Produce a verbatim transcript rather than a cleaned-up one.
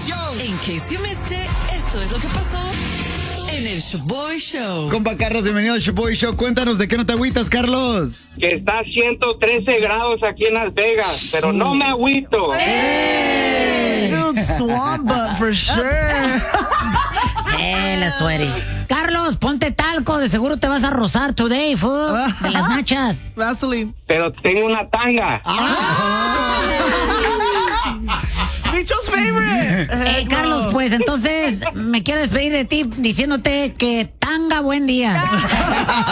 In case you missed it, esto es lo que pasó en el Shoboy Show. Compa Carlos, bienvenido al Shoboy Show. Cuéntanos, ¿de qué no te agüitas, Carlos? Que está a ciento trece grados aquí en Las Vegas, pero no me agüito. Hey, dude, swamp butt for sure. Eh, la sueri. Carlos, ponte talco, de seguro te vas a rozar today, fool, de las nachas. Vaseline. Pero tengo una tanga. Bicho's favorite. Eh, Carlos, pues entonces me quiero despedir de ti diciéndote que tanga buen día.